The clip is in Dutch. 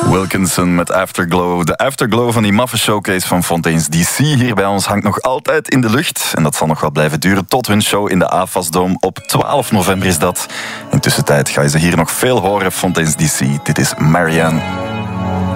Wilkinson met Afterglow. De Afterglow van die maffe showcase van Fontaine's DC hier bij ons hangt nog altijd in de lucht. En dat zal nog wel blijven duren tot hun show in de AFAS-dome. Op 12 november is dat. Intussen tijd ga je ze hier nog veel horen, Fontaine's DC. Dit is Marianne.